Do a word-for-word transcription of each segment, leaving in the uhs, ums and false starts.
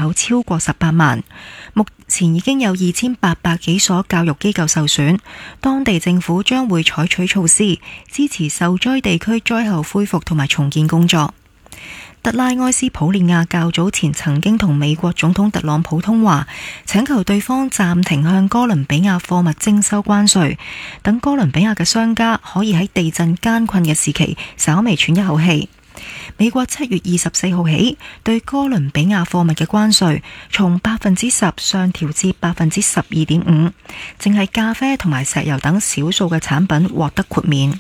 口超過十八萬。目前已經有二千八百幾所教育機構受損，當地政府將會採取措施支持受災地區災後恢復同埋重建工作。特拉埃斯普利亞較早前曾經同美國總統特朗普通話，請求對方暫停向哥倫比亞貨物徵收關稅，等哥倫比亞嘅商家可以喺地震艱困嘅時期稍微喘一口氣。美國七月二十四號起對哥倫比亞貨物嘅關稅從百分之十上調至百分之十二點五，淨係咖啡同埋石油等少數嘅產品獲得豁免。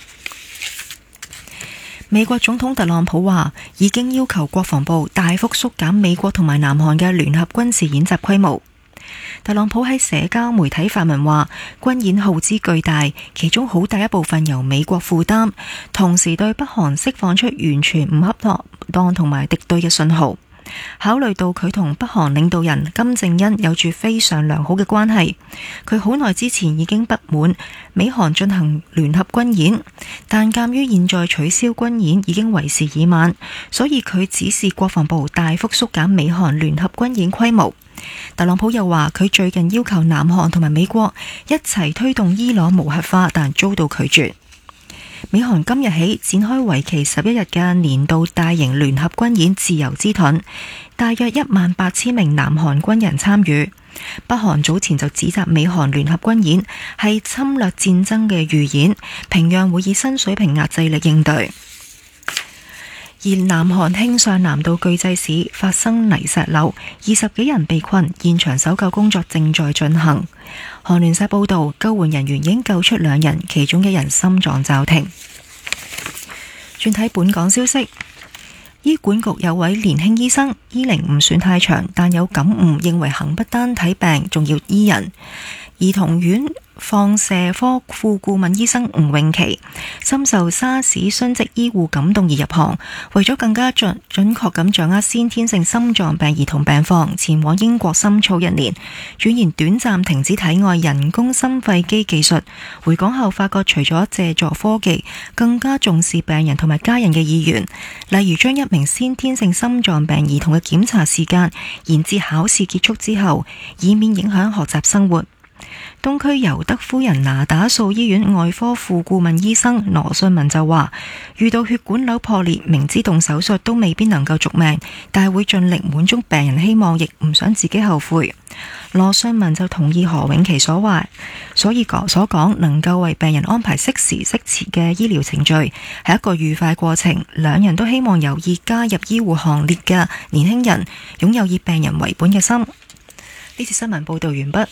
美國總統特朗普話已經要求國防部大幅縮減美國同埋南韓嘅聯合軍事演習規模。特朗普喺社交媒體發文話，軍演耗資巨大，其中好大一部分由美國負擔，同時對北韓釋放出完全唔恰當同埋敵對嘅信號。考慮到佢同北韓領導人金正恩有住非常良好嘅關係，佢好耐之前已經不滿美韓進行聯合軍演，但鑒於現在取消軍演已經為時已晚，所以佢指示國防部大幅縮減美韓聯合軍演規模。特朗普又話佢最近要求南韓同埋美國一齊推動伊朗無核化，但遭到拒絕。美韓今日起展開為期十一日嘅年度大型聯合軍演自由之盾，大約一萬八千名南韓軍人參與。北韓早前就指責美韓聯合軍演係侵略戰爭嘅預演，平壤會以新水平壓制力應對。而南韓慶尚南道巨濟市發生泥石流，二十幾人被困，現場搜救工作正在進行。韓聯社報道，救援人員已經救出兩人，其中一人心臟驟停。轉睇本港消息，醫管局有位年輕醫生，醫齡唔算太長，但有感悟，認為行不單睇病，仲要醫人。兒童院放射科副顧問醫生吳永琪深受沙士殉職醫護感動而入行，為咗更加準準確咁掌握先天性心臟病兒童病況，前往英國深造一年，轉研短暫停止體外人工心肺機技術。回港後發覺，除咗借助科技，更加重視病人同埋家人嘅意願，例如將一名先天性心臟病兒童嘅檢查時間延至考試結束之後，以免影響學習生活。東區尤德夫人那打素醫院外科副顧問醫生羅信文就話，遇到血管瘤破裂，明知動手術都未必能夠續命，但係會盡力滿足病人希望，亦唔想自己後悔。羅信文就同意何永琪所話，所以講所講能夠為病人安排適時適時嘅醫療程序，係一個愉快過程。兩人都希望有意加入醫護行列嘅年輕人擁有以病人為本嘅心。呢次新聞報道完畢。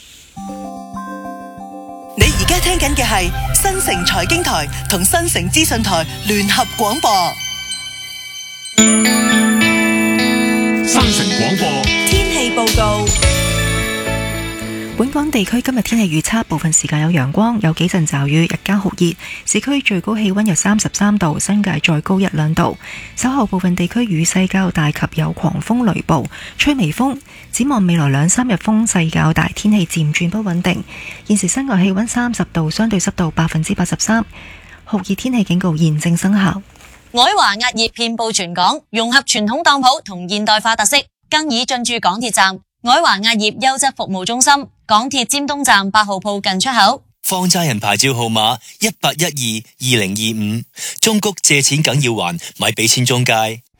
你而家聽緊嘅係新城財經台同新城資訊台聯合廣播。 新城廣播天氣報告。 本港地區今日天氣預測，部分時間有陽光，有幾陣驟雨，日間酷熱，市區最高氣溫約三十三度，新界再高一兩度。稍後部分地區雨勢較大及有狂風雷暴，吹微風。展望未來兩三日風勢較大，天氣漸轉不穩定。現時室外氣溫三十度，相對濕度百分之八十三，酷熱天氣警告現正生效。 愛華壓熱遍佈全港，融合傳統當鋪同現代化特色，更已進駐港鐵站。愛華壓業優質服務中心，港鐵尖東站八號鋪近出口。 放債人牌照號碼一八一二二零二五，中谷借錢梗要還，咪俾錢中介。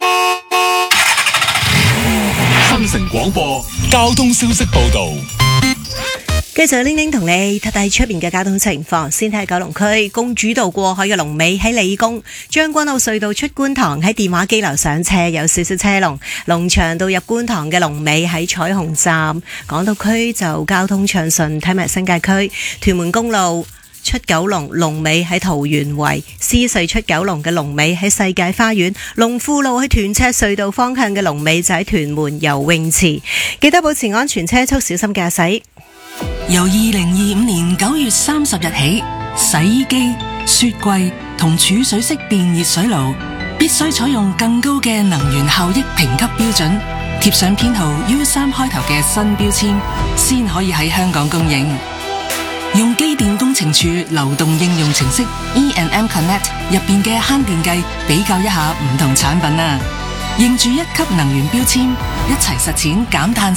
新城廣播交通消息報道。 繼續玲玲同你睇睇出邊嘅交通情況，先睇九龍區公主道過海嘅龍尾喺理工，將軍澳隧道出觀塘喺電話機樓上斜有少少車龍，龍翔道入觀塘嘅龍尾喺彩虹站，港島區就交通暢順，睇埋新界區屯門公路出九龍龍尾喺桃園圍，獅隧出九龍嘅龍尾喺世界花園，龍富路去屯赤隧道方向嘅龍尾就喺屯門游泳池，記得保持安全車速，小心駕駛。 由二零二五年九月三十日起，洗衣機、雪櫃同儲水式電熱水爐必須採用更高嘅能源效益評級標準，貼上編號 U 三 開頭嘅新標籤，先可以喺香港供應。用機電工程署流動應用程式 E and M Connect 入邊嘅慳電計比較一下唔同產品啊，認住一級能源標籤，一齊實踐減碳